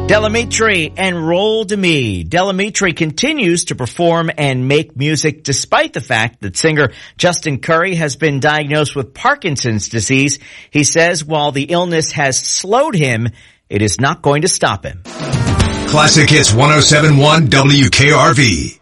Del Amitri and Roll to Me. Del Amitri continues to perform and make music despite the fact that singer Justin Curry has been diagnosed with Parkinson's disease. He says while the illness has slowed him, it is not going to stop him. Classic Hits 107.1 WKRV.